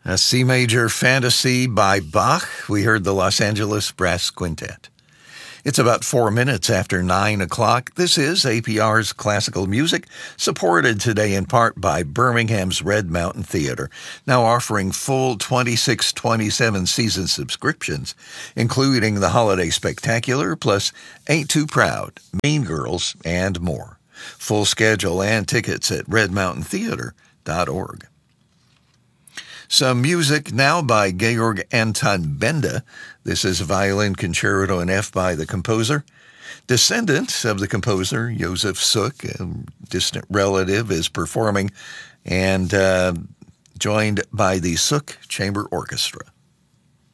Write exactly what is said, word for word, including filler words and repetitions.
A C major fantasy by Bach. We heard the Los Angeles Brass Quintet. It's about four minutes after nine o'clock. This is A P R's Classical Music, supported today in part by Birmingham's Red Mountain Theater, now offering full twenty-six twenty-seven season subscriptions, including the Holiday Spectacular, plus Ain't Too Proud, Mean Girls, and more. Full schedule and tickets at red mountain theater dot org. Some music now by Georg Anton Benda. This is a violin concerto in F by the composer. Descendant of the composer, Josef Suk, a distant relative, is performing, and uh, joined by the Suk Chamber Orchestra.